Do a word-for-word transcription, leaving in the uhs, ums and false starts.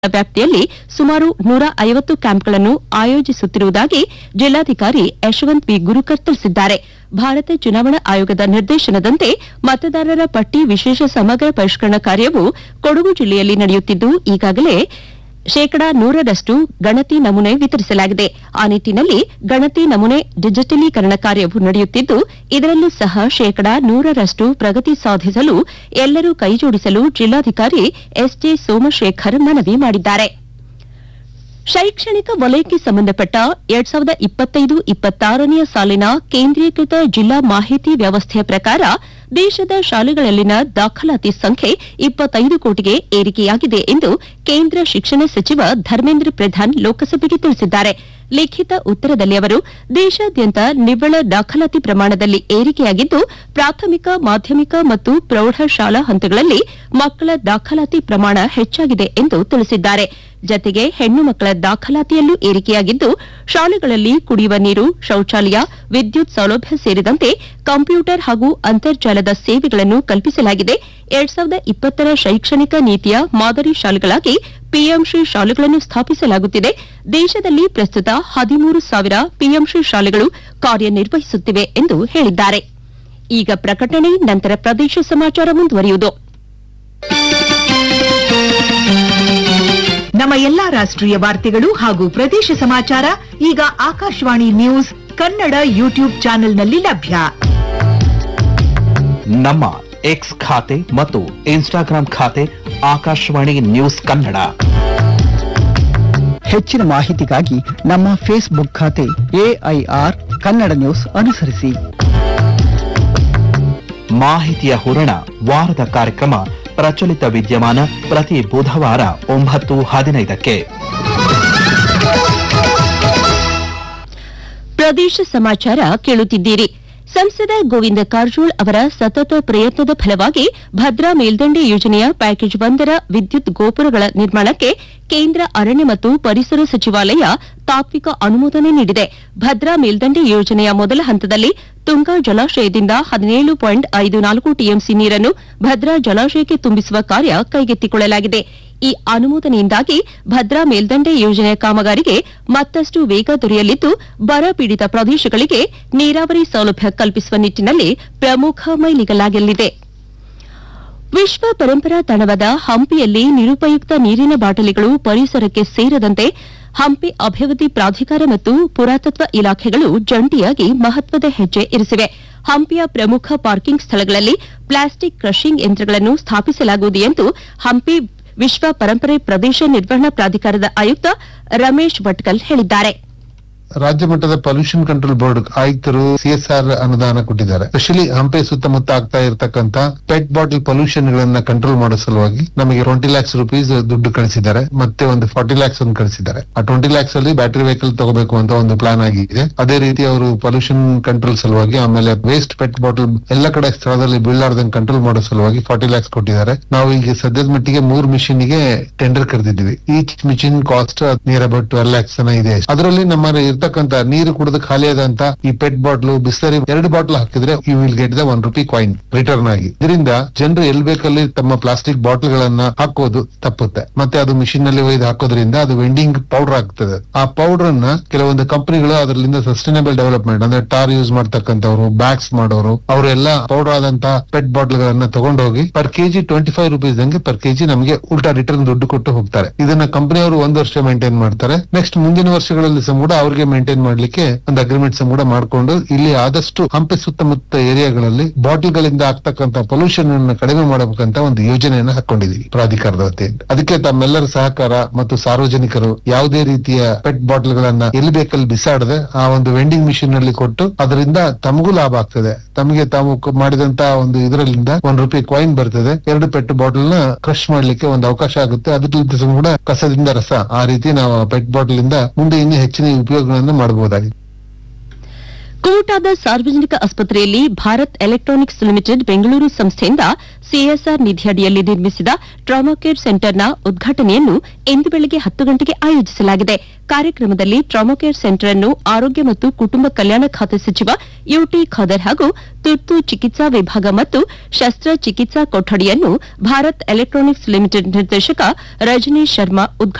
ವ್ಯಾಪ್ತಿಯಲ್ಲಿ ಸುಮಾರು ನೂರ ಐವತ್ತು ಕ್ಯಾಂಪ್ಗಳನ್ನು ಆಯೋಜಿಸುತ್ತಿರುವುದಾಗಿ ಜಿಲ್ಲಾಧಿಕಾರಿ ಯಶವಂತ್ ವಿ ಗುರುಕರ್ ತಿಳಿಸಿದ್ದಾರೆ. ಭಾರತ ಚುನಾವಣಾ ಆಯೋಗದ ನಿರ್ದೇಶನದಂತೆ ಮತದಾರರ ಪಟ್ಟಿ ವಿಶೇಷ ಸಮಗ್ರ ಪರಿಷ್ಕರಣಾ ಕಾರ್ಯವು ಕೊಡಗು ಜಿಲ್ಲೆಯಲ್ಲಿ ನಡೆಯುತ್ತಿದ್ದು, ಈಗಾಗಲೇ ಶೇಕಡಾ ನೂರರಷ್ಟು ಗಣತಿ ನಮೂನೆ ವಿತರಿಸಲಾಗಿದೆ. ಆ ನಿಟ್ಟಿನಲ್ಲಿ ಗಣತಿ ನಮೂನೆ ಡಿಜಿಟಲೀಕರಣ ಕಾರ್ಯವು ನಡೆಯುತ್ತಿದ್ದು, ಇದರಲ್ಲೂ ಸಹ ಶೇಕಡಾ ನೂರರಷ್ಟು ಪ್ರಗತಿ ಸಾಧಿಸಲು ಎಲ್ಲರೂ ಕೈಜೋಡಿಸಲು ಜಿಲ್ಲಾಧಿಕಾರಿ ಎಸ್ಜೆ ಸೋಮಶೇಖರ್ ಮನವಿ ಮಾಡಿದ್ದಾರೆ. ಶೈಕ್ಷಣಿಕ ವಲಯಕ್ಕೆ ಸಂಬಂಧಪಟ್ಟ ಎರಡ್ ಸಾವಿರದ ಇಪ್ಪತ್ತೈದು ಇಪ್ಪತ್ತಾರನೆಯ ಸಾಲಿನ ಕೇಂದ್ರೀಕೃತ ಜಿಲ್ಲಾ ಮಾಹಿತಿ ವ್ಯವಸ್ಥೆಯ ಪ್ರಕಾರ ದೇಶದ ಶಾಲೆಗಳಲ್ಲಿನ ದಾಖಲಾತಿ ಸಂಖ್ಯೆ ಇಪ್ಪತ್ತೈದು ಕೋಟಿಗೆ ಏರಿಕೆಯಾಗಿದೆ ಎಂದು ಕೇಂದ್ರ ಶಿಕ್ಷಣ ಸಚಿವ ಧರ್ಮೇಂದ್ರ ಪ್ರಧಾನ್ ಲೋಕಸಭೆಗೆ ತಿಳಿಸಿದ್ದಾರೆ. ಲಿಖಿತ ಉತ್ತರದಲ್ಲಿ ಅವರು ದೇಶಾದ್ಯಂತ ನಿವ್ವಳ ದಾಖಲಾತಿ ಪ್ರಮಾಣದಲ್ಲಿ ಏರಿಕೆಯಾಗಿದ್ದು, ಪ್ರಾಥಮಿಕ, ಮಾಧ್ಯಮಿಕ ಮತ್ತು ಪ್ರೌಢಶಾಲಾ ಹಂತಗಳಲ್ಲಿ ಮಕ್ಕಳ ದಾಖಲಾತಿ ಪ್ರಮಾಣ ಹೆಚ್ಚಾಗಿದೆ ಎಂದು ತಿಳಿಸಿದ್ದಾರೆ. ಜತೆಗೆ ಹೆಣ್ಣು ಮಕ್ಕಳ ದಾಖಲಾತಿಯಲ್ಲೂ ಏರಿಕೆಯಾಗಿದ್ದು, ಶಾಲೆಗಳಲ್ಲಿ ಕುಡಿಯುವ ನೀರು, ಶೌಚಾಲಯ, ವಿದ್ಯುತ್ ಸೌಲಭ್ಯ ಸೇರಿದಂತೆ ಕಂಪ್ಯೂಟರ್ ಹಾಗೂ ಅಂತರ್ಜಾಲದ ಸೇವೆಗಳನ್ನು ಕಲ್ಪಿಸಲಾಗಿದೆ. ಎರಡ್ ಸಾವಿರದ ಇಪ್ಪತ್ತರ ಶೈಕ್ಷಣಿಕ ನೀತಿಯ ಮಾದರಿ ಶಾಲೆಗಳಾಗಿ ಪಿಎಂಶ್ರೀ ಶಾಲೆಗಳನ್ನು ಸ್ಥಾಪಿಸಲಾಗುತ್ತಿದೆ. ದೇಶದಲ್ಲಿ ಪ್ರಸ್ತುತ ಹದಿಮೂರು ಸಾವಿರ ಪಿಎಂಶ್ರೀ ಶಾಲೆಗಳು ಕಾರ್ಯನಿರ್ವಹಿಸುತ್ತಿವೆ ಎಂದು ಹೇಳಿದ್ದಾರೆ. ಈಗ ಪ್ರಕಟಣೆ, ನಂತರ ಪ್ರದೇಶ ಸಮಾಚಾರ ಮುಂದುವರಿಯುವುದು. ನಮ್ಮ ಎಲ್ಲಾ ರಾಷ್ಟ್ರೀಯ ವಾರ್ತೆಗಳು ಹಾಗೂ ಪ್ರದೇಶ ಸಮಾಚಾರ ಈಗ ಆಕಾಶವಾಣಿ ನ್ಯೂಸ್ ಕನ್ನಡ ಯೂಟ್ಯೂಬ್ ಚಾನೆಲ್ನಲ್ಲಿ ಲಭ್ಯ. ನಮ್ಮ ಎಕ್ಸ್ ಖಾತೆ ಮತ್ತು ಇನ್ಸ್ಟಾಗ್ರಾಂ ಖಾತೆ ಆಕಾಶವಾಣಿ ನ್ಯೂಸ್ ಕನ್ನಡ. ಹೆಚ್ಚಿನ ಮಾಹಿತಿಗಾಗಿ ನಮ್ಮ ಫೇಸ್ಬುಕ್ ಖಾತೆ ಎಐಆರ್ ಕನ್ನಡ ನ್ಯೂಸ್ ಅನುಸರಿಸಿ. ಮಾಹಿತಿಯ ಹೂರಣ ವಾರದ ಕಾರ್ಯಕ್ರಮ ಪ್ರಚಲಿತ ವಿದ್ಯಮಾನ ಪ್ರತಿ ಬುಧವಾರ ಒಂಬತ್ತು ಹದಿನೈದಕ್ಕೆ. ಪ್ರದೇಶ ಸಮಾಚಾರ ಕೇಳುತ್ತಿದ್ದೀರಿ. ಸಂಸದ ಗೋವಿಂದ ಕಾರಜೋಳ ಅವರ ಸತತ ಪ್ರಯತ್ನದ ಫಲವಾಗಿ ಭದ್ರಾ ಮೇಲ್ದಂಡೆ ಯೋಜನೆಯ ಪ್ಯಾಕೇಜ್ ಒಂದರ ವಿದ್ಯುತ್ ಗೋಪುರಗಳ ನಿರ್ಮಾಣಕ್ಕೆ ಕೇಂದ್ರ ಅರಣ್ಯ ಮತ್ತು ಪರಿಸರ ಸಚಿವಾಲಯ ತಾತ್ವಿಕ ಅನುಮೋದನೆ ನೀಡಿದೆ. ಭದ್ರಾ ಮೇಲ್ದಂಡೆ ಯೋಜನೆಯ ಮೊದಲ ಹಂತದಲ್ಲಿ ತುಂಗಾ ಜಲಾಶಯದಿಂದ ಹದಿನೇಳು ಪಾಯಿಂಟ್ ಐದು ನಾಲ್ಕು ಟಿಎಂಸಿ ನೀರನ್ನು ಭದ್ರಾ ಜಲಾಶಯಕ್ಕೆ ತುಂಬಿಸುವ ಕಾರ್ಯ ಕೈಗೆತ್ತಿಕೊಳ್ಳಲಾಗಿದೆ. ಈ ಅನುಮೋದನೆಯಿಂದಾಗಿ ಭದ್ರಾ ಮೇಲ್ದಂಡೆ ಯೋಜನೆಯ ಕಾಮಗಾರಿಗೆ ಮತ್ತಷ್ಟು ವೇಗ ದೊರೆಯಲಿದ್ದು, ಬರ ಪೀಡಿತ ಪ್ರದೇಶಗಳಿಗೆ ನೀರಾವರಿ ಸೌಲಭ್ಯ ಕಲ್ಪಿಸುವ ನಿಟ್ಟಿನಲ್ಲಿ ಪ್ರಮುಖ ಮೈಲಿಗಲಾಗಲಿದೆ. ವಿಶ್ವ ಪರಂಪರಾ ತಾಣವಾದ ಹಂಪಿಯಲ್ಲಿ ನಿರುಪಯುಕ್ತ ನೀರಿನ ಬಾಟಲಿಗಳು ಪರಿಸರಕ್ಕೆ ಸೇರದಂತೆ ಹಂಪಿ ಅಭಿವೃದ್ಧಿ ಪ್ರಾಧಿಕಾರ ಮತ್ತು ಪುರಾತತ್ವ ಇಲಾಖೆಗಳು ಜಂಟಿಯಾಗಿ ಮಹತ್ವದ ಹೆಜ್ಜೆ ಇರಿಸಿವೆ. ಹಂಪಿಯ ಪ್ರಮುಖ ಪಾರ್ಕಿಂಗ್ ಸ್ಥಳಗಳಲ್ಲಿ ಪ್ಲಾಸ್ಟಿಕ್ ಕ್ರಷಿಂಗ್ ಯಂತ್ರಗಳನ್ನು ಸ್ಥಾಪಿಸಲಾಗುವುದು ಎಂದು ಹಂಪಿ ವಿಶ್ವ ಪರಂಪರೆ ಪ್ರದೇಶ ನಿರ್ವಹಣಾ ಪ್ರಾಧಿಕಾರದ ಆಯುಕ್ತ ರಮೇಶ್ ಭಟ್ಕಲ್ ಹೇಳಿದ್ದಾರೆ. ರಾಜ್ಯ ಮಟ್ಟದ ಪೊಲ್ಯೂಷನ್ ಕಂಟ್ರೋಲ್ ಬೋರ್ಡ್ ಆಯುಕ್ತರು ಸಿಎಸ್ಆರ್ ಅನುದಾನ ಕೊಟ್ಟಿದ್ದಾರೆ. ಸ್ಪೆಷಲಿ ಹಂಪೆ ಸುತ್ತಮುತ್ತ ಆಗ್ತಾ ಇರತಕ್ಕಂತ ಪೆಟ್ ಬಾಟಲ್ ಪೊಲ್ಯೂಷನ್ ಗಳನ್ನ ಕಂಟ್ರೋಲ್ ಮಾಡೋ ಸಲುವಾಗಿ ನಮಗೆ ಟ್ವೆಂಟಿ ಲ್ಯಾಕ್ಸ್ ರುಪೀಸ್ ದುಡ್ಡು ಕಳಿಸಿದ್ದಾರೆ. ಮತ್ತೆ ಒಂದು ಫಾರ್ಟಿ ಲ್ಯಾಕ್ಸ್ ಒಂದು ಕಳಿಸಿದ್ದಾರೆ. ಆ ಟ್ವೆಂಟಿ ಲ್ಯಾಕ್ಸ್ ಅಲ್ಲಿ ಬ್ಯಾಟರಿ ವೆಹಿಕಲ್ ತಗೋಬೇಕು ಅಂತ ಒಂದು ಪ್ಲಾನ್ ಆಗಿದೆ. ಅದೇ ರೀತಿ ಅವರು ಪೊಲ್ಯೂಷನ್ ಕಂಟ್ರೋಲ್ ಸಲುವಾಗಿ, ಆಮೇಲೆ ವೇಸ್ಟ್ ಪೆಟ್ ಬಾಟಲ್ ಎಲ್ಲ ಕಡೆ ಸ್ಥಳದಲ್ಲಿ ಬೀಳಾರ್ದಂಗ್ ಕಂಟ್ರೋಲ್ ಮಾಡೋ ಸಲುವಾಗಿ ಫಾರ್ಟಿ ಲ್ಯಾಕ್ಸ್ ಕೊಟ್ಟಿದ್ದಾರೆ. ನಾವು ಈಗ ಸದ್ಯದ ಮಟ್ಟಿಗೆ ಮೂರ್ ಮಿಷಿನ್ ಗೆ tender ಕರೆದಿದ್ವಿ. Each machine cost near about twelve lakhs ಇದೆ. ಅದರಲ್ಲಿ ನಮ್ಮ ಇರ್ತಕ್ಕಂತ ನೀರು ಕುಡಿದು ಖಾಲಿಯಾದಂತ ಈ ಪೆಟ್ ಬಾಟ್ಲು, ಬಿಸ್ಲರಿ ಎರಡು ಬಾಟ್ಲ್ ಹಾಕಿದ್ರೆ you will get the one rupee coin return ಆಗಿ. ಇದರಿಂದ ಜನರು ಎಲ್ ಬೇಕಲ್ಲಿ ತಮ್ಮ ಪ್ಲಾಸ್ಟಿಕ್ ಬಾಟಲ್ ಗಳನ್ನ ಹಾಕೋದು ತಪ್ಪುತ್ತೆ. ಮತ್ತೆ ಅದು ಮಿಷಿನ್ ನಲ್ಲಿ ಒಯ್ದು ಹಾಕೋದ್ರಿಂದ ಅದು ವೆಂಡಿಂಗ್ ಪೌಡರ್ ಆಗ್ತದೆ. ಆ ಪೌಡರ್ ಅನ್ನ ಕೆಲವೊಂದು ಕಂಪನಿಗಳು ಅದರಿಂದ ಸಸ್ಟೈನಬಲ್ ಡೆವಲಪ್ಮೆಂಟ್ ಅಂದ್ರೆ ಟಾರ್ ಯೂಸ್ ಮಾಡ್ತಕ್ಕಂಥವ್ರು, ಬ್ಯಾಗ್ಸ್ ಮಾಡೋರು, ಅವರೆಲ್ಲ ಪೌಡರ್ ಆದಂತ ಪೆಟ್ ಬಾಟ್ಲ್ ಗಳನ್ನ ತಗೊಂಡೋಗಿ per KG twenty five rupees ಹಂಗೆ ಪರ್ ಕೆಜಿ ನಮಗೆ ಉಲ್ಟಾ ರಿಟರ್ನ್ ದುಡ್ಡು ಕೊಟ್ಟು ಹೋಗ್ತಾರೆ. ಇದನ್ನ ಕಂಪನಿಯವರು ಒಂದು ವರ್ಷ ಮೇಂಟೈನ್ ಮಾಡ್ತಾರೆ. ನೆಕ್ಸ್ಟ್ ಮುಂದಿನ ವರ್ಷಗಳಲ್ಲಿ ಸಹ ಕೂಡ ಅವ್ರಿಗೆ ಮೇಂಟೈನ್ ಮಾಡ್ಲಿಕ್ಕೆ ಒಂದು ಅಗ್ರಿಮೆಂಟ್ಸ್ ಕೂಡ ಮಾಡಿಕೊಂಡು ಇಲ್ಲಿ ಆದಷ್ಟು ಹಂಪೆ ಸುತ್ತಮುತ್ತ ಏರಿಯಾಗಳಲ್ಲಿ ಬಾಟಲ್ ಗಳಿಂದ ಆಗ್ತಕ್ಕಂತ ಪೊಲ್ಯೂಷನ್ ಅನ್ನು ಕಡಿಮೆ ಮಾಡಬೇಕಂತ ಒಂದು ಯೋಜನೆಯನ್ನ ಹಾಕೊಂಡಿದೀವಿ ಪ್ರಾಧಿಕಾರದ ವತಿಯಿಂದ. ಅದಕ್ಕೆ ತಮ್ಮೆಲ್ಲರ ಸಹಕಾರ ಮತ್ತು ಸಾರ್ವಜನಿಕರು ಯಾವುದೇ ರೀತಿಯ ಪೆಟ್ ಬಾಟಲ್ ಗಳನ್ನ ಎಲ್ಲಿ ಬೇಕಲ್ಲಿ ಬಿಸಾಡದೆ ಆ ಒಂದು ವೆಂಡಿಂಗ್ ಮಿಷಿನ್ ನಲ್ಲಿ ಕೊಟ್ಟು ಅದರಿಂದ ತಮಗೂ ಲಾಭ ಆಗ್ತದೆ. ತಮಗೆ ತಾವು ಮಾಡಿದಂತ ಒಂದು ಇದರಲ್ಲಿಂದ ಒಂದ್ ರೂಪಾಯಿ ಕಾಯಿನ್ ಬರ್ತದೆ. ಎರಡು ಪೆಟ್ ಬಾಟಲ್ ನ ಕ್ರಶ್ ಮಾಡ್ಲಿಕ್ಕೆ ಒಂದು ಅವಕಾಶ ಆಗುತ್ತೆ. ಅದಕ್ಕಿಂತ ಕೂಡ ಕಸದಿಂದ ರಸ, ಆ ರೀತಿ ನಾವು ಪೆಟ್ ಬಾಟಲ್ ಇಂದ ಮುಂದೆ ಇನ್ನೂ ಹೆಚ್ಚಿನ ಉಪಯೋಗಗಳನ್ನು ಮಾಡಬಹುದಾಗಿದೆ. ಕೋಟಾದ ಸಾರ್ವಜನಿಕ ಆಸ್ಪತ್ರೆಯಲ್ಲಿ ಭಾರತ್ ಎಲೆಕ್ಟ್ರಾನಿಕ್ಸ್ ಲಿಮಿಟೆಡ್ ಬೆಂಗಳೂರು ಸಂಸ್ಥೆಯಿಂದ ಸಿಎಸ್ಆರ್ ನಿಧಿಯಡಿಯಲ್ಲಿ ನಿರ್ಮಿಸಿದ ಟ್ರಾಮಾಕೇರ್ ಸೆಂಟರ್ನ ಉದ್ಘಾಟನೆಯನ್ನು ಇಂದು ಬೆಳಗ್ಗೆ ಹತ್ತು ಗಂಟೆಗೆ ಆಯೋಜಿಸಲಾಗಿದೆ. ಕಾರ್ಯಕ್ರಮದಲ್ಲಿ ಟ್ರಾಮಾಕೇರ್ ಸೆಂಟರ್ ಅನ್ನು ಆರೋಗ್ಯ ಮತ್ತು ಕುಟುಂಬ ಕಲ್ಯಾಣ ಖಾತೆ ಸಚಿವ ಯುಟಿ ಖಾದರ್ ಹಾಗೂ ತುರ್ತು ಚಿಕಿತ್ಸಾ ವಿಭಾಗ ಮತ್ತು ಶಸ್ತ್ರಚಿಕಿತ್ಸಾ ಕೊಠಡಿಯನ್ನು ಭಾರತ್ ಎಲೆಕ್ಟ್ರಾನಿಕ್ಸ್ ಲಿಮಿಟೆಡ್ ನಿರ್ದೇಶಕ ರಜನೀಶ್ ಶರ್ಮಾ ಉದ್ಘಾಟಿಸಿದರು.